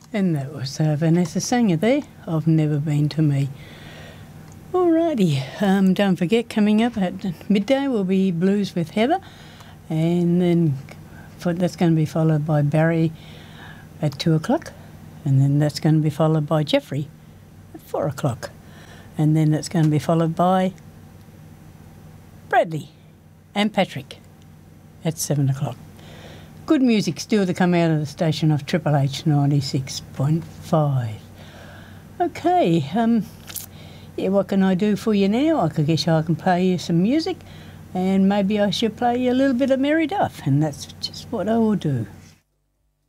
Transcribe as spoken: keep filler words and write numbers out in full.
And that was uh, Vanessa Sanger there, I've Never Been to Me. Alrighty, um, don't forget, coming up at midday will be Blues with Heather, and then for, that's going to be followed by Barry at two o'clock, and then that's going to be followed by Jeffrey at four o'clock, and then that's going to be followed by Bradley and Patrick at seven o'clock. Good music still to come out of the station of Triple H ninety-six point five. Okay, um, yeah, what can I do for you now? I could guess I can play you some music, and maybe I should play you a little bit of Mary Duff, and that's just what I will do.